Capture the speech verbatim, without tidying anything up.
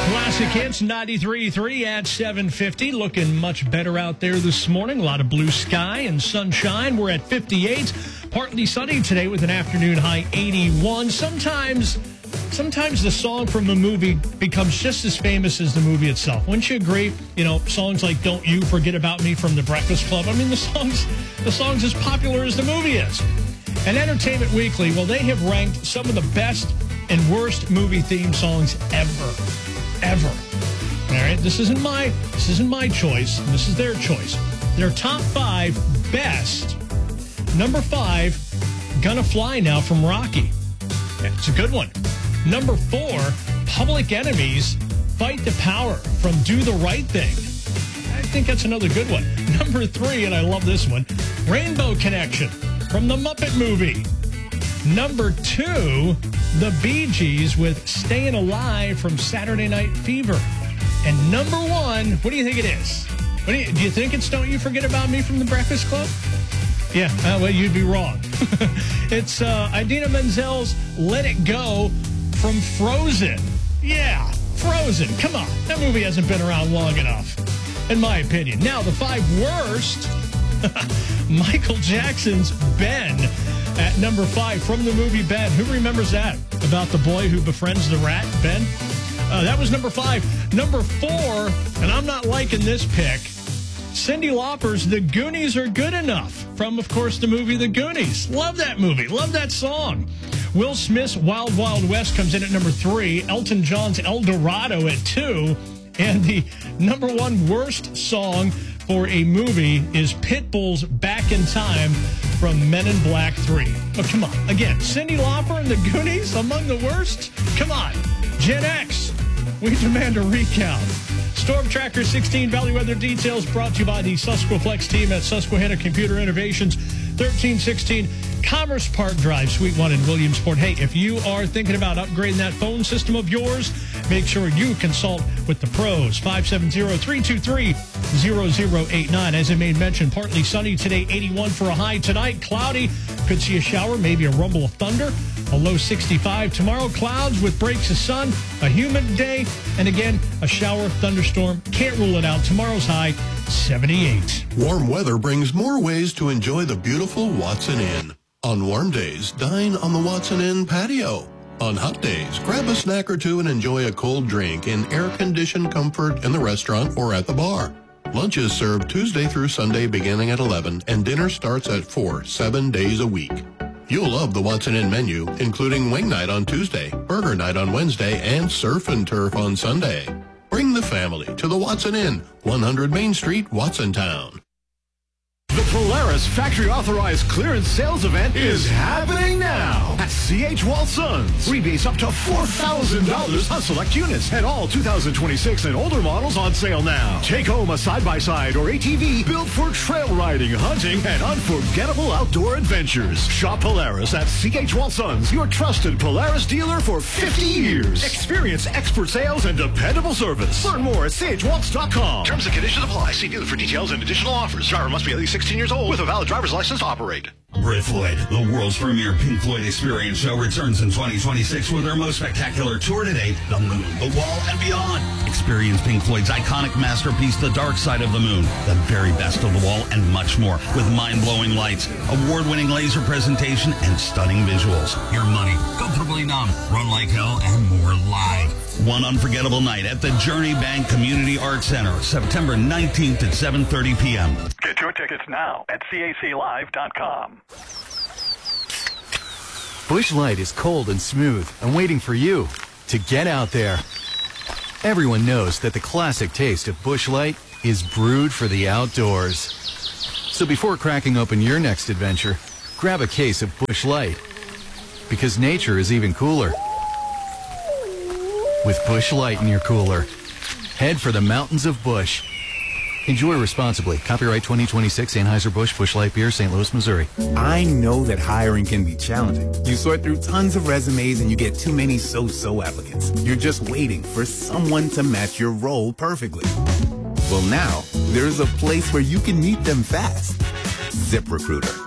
Classic Hits ninety-three point three at seven fifty. Looking much better out there this morning. A lot of blue sky and sunshine. We're at fifty-eight. Partly sunny today with an afternoon high eighty-one. Sometimes, sometimes the song from a movie becomes just as famous as the movie itself. Wouldn't you agree? You know, songs like Don't You Forget About Me from The Breakfast Club. I mean, the song's, the song's as popular as the movie is. And Entertainment Weekly, well, they have ranked some of the best and worst movie theme songs ever. Ever. All right, this isn't my this isn't my choice. This is their choice. Their top five best. Number five, Gonna Fly Now from Rocky. Yeah, it's a good one. Number four, Public Enemy's Fight the Power from Do the Right Thing. I think that's another good one. Number three, and I love this one, Rainbow Connection from the Muppet Movie. Number two, the Bee Gees with Staying Alive from Saturday Night Fever. And number one, what do you think it is? What do, you, do you think it's Don't You Forget About Me from The Breakfast Club? Yeah, uh, well, you'd be wrong. It's uh, Idina Menzel's Let It Go from Frozen. Yeah, Frozen. Come on. That movie hasn't been around long enough, in my opinion. Now, the five worst, Michael Jackson's Ben at number five from the movie Ben. Who remembers that? About the boy who befriends the rat, Ben? Uh, that was number five. Number four, and I'm not liking this pick, Cyndi Lauper's The Goonies Are Good Enough from, of course, the movie The Goonies. Love that movie. Love that song. Will Smith's Wild Wild West comes in at number three. Elton John's El Dorado at two. And the number one worst song for a movie is Pitbull's Back in Time from Men in Black three. Oh, come on. Again, Cyndi Lauper and The Goonies among the worst? Come on. Gen X, we demand a recount. Storm Tracker sixteen Valley Weather Details brought to you by the Susqueflex team at Susquehanna Computer Innovations, thirteen sixteen Commerce Park Drive, Suite one in Williamsport. Hey, if you are thinking about upgrading that phone system of yours, make sure you consult with the pros. five seven zero, three two three, zero zero eight nine. As I made mention, partly sunny today, eighty-one for a high tonight. Cloudy, could see a shower, maybe a rumble of thunder. A low sixty-five. Tomorrow, clouds with breaks of sun, a humid day, and again, a shower, thunderstorm. Can't rule it out. Tomorrow's high, seventy-eight. Warm weather brings more ways to enjoy the beautiful Watson Inn. On warm days, dine on the Watson Inn patio. On hot days, grab a snack or two and enjoy a cold drink in air-conditioned comfort in the restaurant or at the bar. Lunch is served Tuesday through Sunday beginning at eleven, and dinner starts at four, seven days a week. You'll love the Watson Inn menu, including wing night on Tuesday, burger night on Wednesday, and surf and turf on Sunday. Bring the family to the Watson Inn, one hundred Main Street, Watsontown. The Polaris Factory Authorized Clearance Sales Event is happening now at C H. Walsons. Rebates up to four thousand dollars on select units and all two thousand twenty-six and older models on sale now. Take home a side-by-side or A T V built for trail riding, hunting, and unforgettable outdoor adventures. Shop Polaris at C H. Walsons, your trusted Polaris dealer for fifty years. Experience expert sales and dependable service. Learn more at C H waltz dot com. Terms and conditions apply. See dealer for details and additional offers. Driver must be at least sixteen years old with a valid driver's license to operate. Brit Floyd, the world's premier Pink Floyd experience show, returns in twenty twenty-six with their most spectacular tour to date, The Moon, The Wall, and Beyond. Experience Pink Floyd's iconic masterpiece, The Dark Side of the Moon, the very best of The Wall, and much more, with mind-blowing lights, award-winning laser presentation, and stunning visuals. Your money, comfortably numb, Run Like Hell, and more live. One unforgettable night at the Journey Bank Community Arts Center, September nineteenth at seven thirty p.m. Get your tickets now at C A C live dot com. Busch Light is cold and smooth and waiting for you to get out there. Everyone knows that the classic taste of Busch Light is brewed for the outdoors. So before cracking open your next adventure, grab a case of Busch Light, because nature is even cooler with Busch Light in your cooler. Head for the mountains of Busch. Enjoy responsibly. Copyright twenty twenty-six, Anheuser-Busch, Busch Light Beer, Saint Louis, Missouri. I know that hiring can be challenging. You sort through tons of resumes and you get too many so-so applicants. You're just waiting for someone to match your role perfectly. Well, now, there's a place where you can meet them fast. ZipRecruiter.